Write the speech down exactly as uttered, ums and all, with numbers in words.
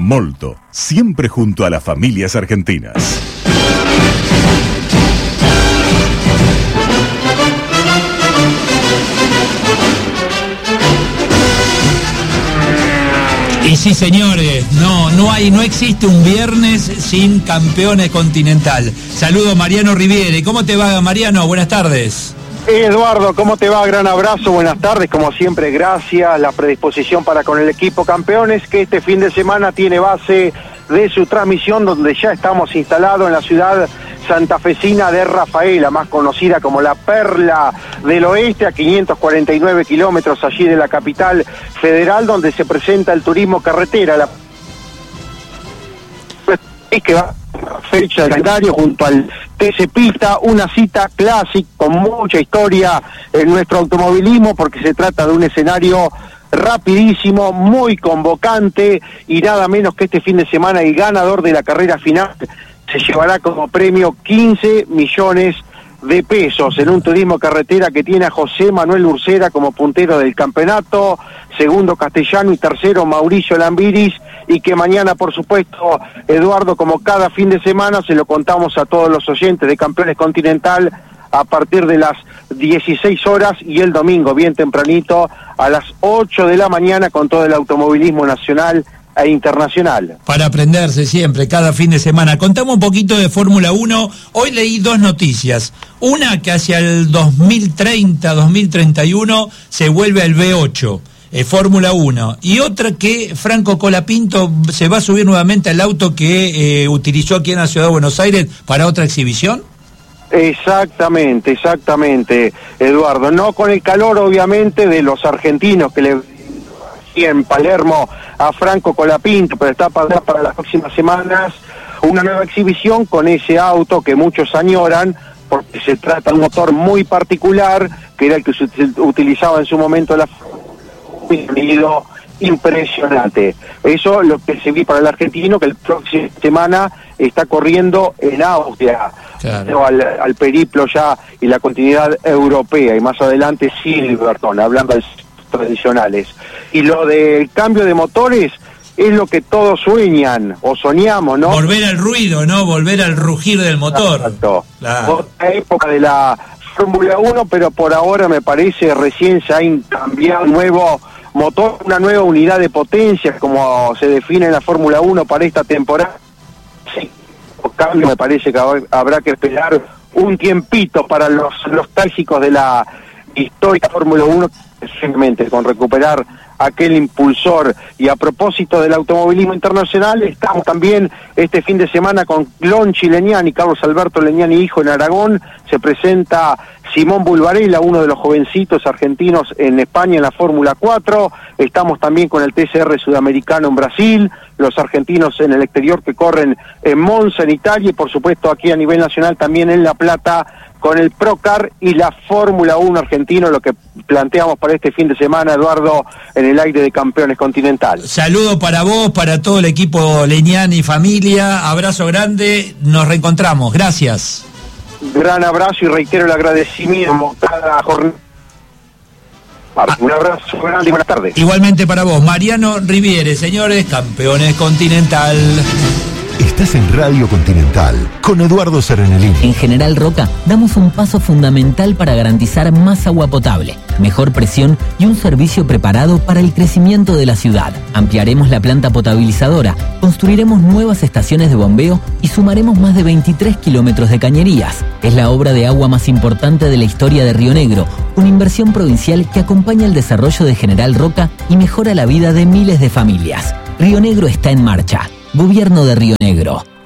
Molto, siempre junto a las familias argentinas. Y sí, señores, no, no hay, no existe un viernes sin Campeones Continental. Saludo Mariano Riviere. ¿Cómo te va, Mariano? Buenas tardes. Eduardo, ¿cómo te va? Gran abrazo, buenas tardes, como siempre, gracias. La predisposición para con el equipo Campeones, que este fin de semana tiene base de su transmisión, donde ya estamos instalados en la ciudad santafesina de Rafaela, más conocida como la Perla del Oeste, a quinientos cuarenta y nueve kilómetros allí de la capital federal, donde se presenta el turismo carretera, la que va a fecha de calendario junto al T C Pista, una cita clásica con mucha historia en nuestro automovilismo, porque se trata de un escenario rapidísimo, muy convocante, y nada menos que este fin de semana el ganador de la carrera final se llevará como premio quince millones de pesos en un turismo carretera que tiene a José Manuel Ursera como puntero del campeonato, segundo Castellano y tercero Mauricio Lambiris, y que mañana, por supuesto, Eduardo, como cada fin de semana, se lo contamos a todos los oyentes de Campeones Continental a partir de las dieciséis horas, y el domingo bien tempranito a las ocho de la mañana con todo el automovilismo nacional e internacional. Para aprenderse siempre, cada fin de semana. Contamos un poquito de Fórmula uno. Hoy leí dos noticias. Una, que hacia el dos mil treinta, dos mil treinta y uno se vuelve al V ocho, eh, Fórmula uno. Y otra, que Franco Colapinto se va a subir nuevamente al auto que eh, utilizó aquí en la ciudad de Buenos Aires para otra exhibición. Exactamente, exactamente, Eduardo. No con el calor, obviamente, de los argentinos que le en Palermo a Franco Colapinto, pero está para, para las próximas semanas una nueva exhibición con ese auto que muchos añoran, porque se trata de un motor muy particular, que era el que se utilizaba en su momento la sonido impresionante. Eso lo que se vi para el argentino, que el próximo semana está corriendo en Austria, claro, al, al periplo ya y la continuidad europea, y más adelante Silverstone, hablando de tradicionales. Y lo del cambio de motores es lo que todos sueñan o soñamos, ¿no? Volver al ruido, ¿no? Volver al rugir del motor. Exacto. Claro. Otra época de la Fórmula uno, pero por ahora me parece recién se ha cambiado un nuevo motor, una nueva unidad de potencia, como se define en la Fórmula uno para esta temporada. Sí, por cambio me parece que habrá que esperar un tiempito para los nostálgicos de la histórica Fórmula uno, simplemente con recuperar aquel impulsor. Y a propósito del automovilismo internacional, estamos también este fin de semana con Lonchi Legnani, Carlos Alberto Legnani hijo, en Aragón. Se presenta Simón Bulvarella, uno de los jovencitos argentinos en España en la Fórmula cuatro. Estamos también con el T C R sudamericano en Brasil, los argentinos en el exterior que corren en Monza, en Italia, y por supuesto aquí a nivel nacional también en La Plata con el Procar y la Fórmula uno argentino, lo que planteamos para este fin de semana, Eduardo, en el aire de Campeones Continental. Saludo para vos, para todo el equipo Legnani y familia, abrazo grande, nos reencontramos, gracias. Gran abrazo y reitero el agradecimiento cada jornada. Un abrazo grande y buenas tardes. Igualmente para vos, Mariano Riviere, señores, Campeones Continental. Estás en Radio Continental con Eduardo Serenelini. En General Roca damos un paso fundamental para garantizar más agua potable, mejor presión y un servicio preparado para el crecimiento de la ciudad. Ampliaremos la planta potabilizadora, construiremos nuevas estaciones de bombeo y sumaremos más de veintitrés kilómetros de cañerías. Es la obra de agua más importante de la historia de Río Negro, una inversión provincial que acompaña el desarrollo de General Roca y mejora la vida de miles de familias. Río Negro está en marcha. Gobierno de Río Negro.